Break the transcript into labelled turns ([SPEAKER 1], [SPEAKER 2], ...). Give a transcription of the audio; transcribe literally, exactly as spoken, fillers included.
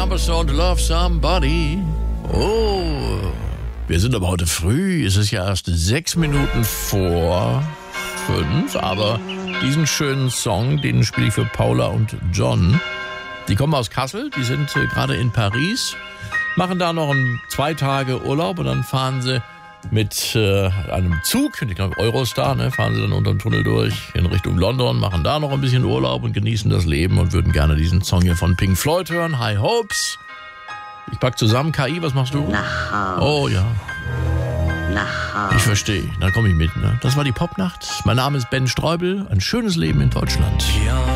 [SPEAKER 1] Amberstone to Love Somebody. Oh, wir sind aber heute früh. Es ist ja erst sechs Minuten vor fünf, aber diesen schönen Song, den spiele ich für Paula und John. Die kommen aus Kassel, die sind äh, gerade in Paris, machen da noch ein, zwei Tage Urlaub und dann fahren sie mit äh, einem Zug, ich glaube Eurostar, ne, fahren sie dann unter dem Tunnel durch in Richtung London, machen da noch ein bisschen Urlaub und genießen das Leben und würden gerne diesen Song hier von Pink Floyd hören, High Hopes. Ich pack zusammen. K I, was machst du?
[SPEAKER 2] Nach Hause.
[SPEAKER 1] Oh ja.
[SPEAKER 2] Nach Hause.
[SPEAKER 1] Ich verstehe, dann komme ich mit. Ne? Das war die Popnacht. Mein Name ist Ben Streubel. Ein schönes Leben in Deutschland.
[SPEAKER 3] Ja.